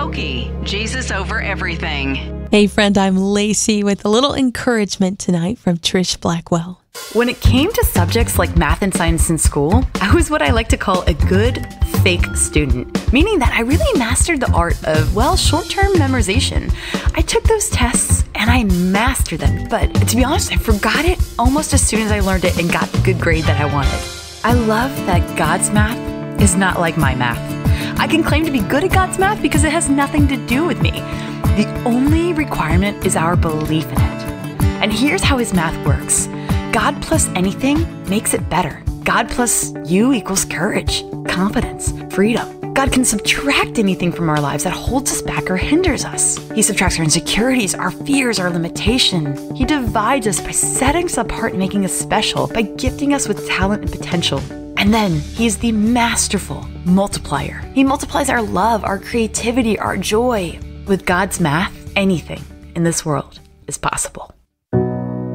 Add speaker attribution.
Speaker 1: Koki, Jesus over everything.
Speaker 2: Hey friend, I'm Lacey with a little encouragement tonight from Trish Blackwell.
Speaker 3: When it came to subjects like math and science in school, I was what I like to call a good fake student, meaning that I really mastered the art of, short-term memorization. I took those tests and I mastered them, but to be honest, I forgot it almost as soon as I learned it and got the good grade that I wanted. I love that God's math is not like my math. I can claim to be good at God's math because it has nothing to do with me. The only requirement is our belief in it. And here's how his math works. God plus anything makes it better. God plus you equals courage, confidence, freedom. God can subtract anything from our lives that holds us back or hinders us. He subtracts our insecurities, our fears, our limitation. He divides us by setting us apart and making us special, by gifting us with talent and potential. And then he's the masterful multiplier. He multiplies our love, our creativity, our joy. With God's math, anything in this world is possible.